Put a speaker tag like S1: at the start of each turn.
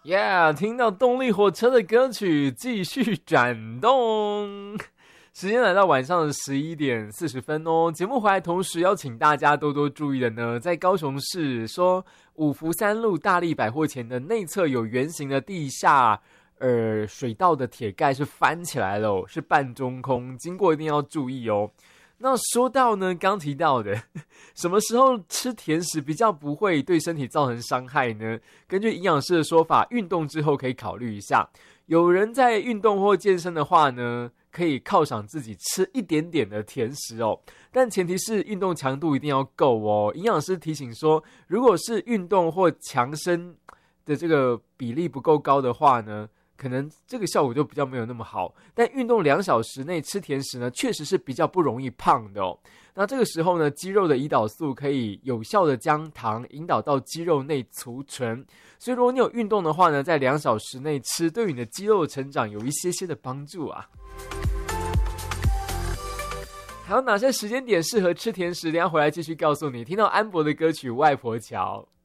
S1: Yeah， 听到动力火车的歌曲，继续转动。时间来到晚上的11点40分哦。节目回来同时邀请大家多多注意的呢，在高雄市说五福三路大利百货前的内侧有圆形的地下水道的铁盖是翻起来了哦，是半中空，经过一定要注意哦。那说到呢，刚提到的什么时候吃甜食比较不会对身体造成伤害呢？根据营养师的说法，运动之后可以考虑一下。有人在运动或健身的话呢，可以犒赏自己吃一点点的甜食哦，但前提是运动强度一定要够哦。营养师提醒说，如果是运动或强身的这个比例不够高的话呢，可能这个效果就比较没有那么好，但运动2小时内吃甜食呢，确实是比较不容易胖的哦。那这个时候呢，肌肉的胰岛素可以有效的将糖引导到肌肉内储存，所以如果你有运动的话呢，在2小时内吃，对于你的肌肉成长有一些的帮助啊。还有哪些时间点适合吃甜食？等一下回来继续告诉你。听到安博的歌曲《外婆桥》。